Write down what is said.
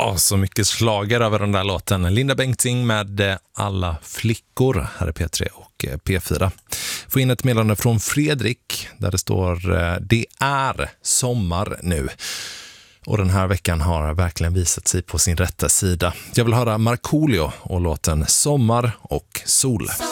Ja, så mycket slager över den där låten. Linda Bengtzing med Alla flickor här är P3 och P4. Få in ett meddelande från Fredrik där det står det är sommar nu. Och den här veckan har verkligen visat sig på sin rätta sida. Jag vill höra Markoolio och låten Sommar och sol.